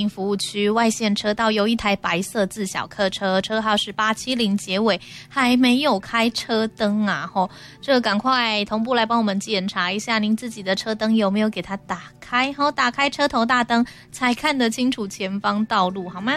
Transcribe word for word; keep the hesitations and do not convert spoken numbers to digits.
服务区外线车道有一台白色自小客车，车号是八七零结尾，还没有开车灯啊！吼，这个赶快同步来帮我们检查一下，您自己的车灯有没有给它打开？好，打开车头大灯才看得清楚前方道路，好吗？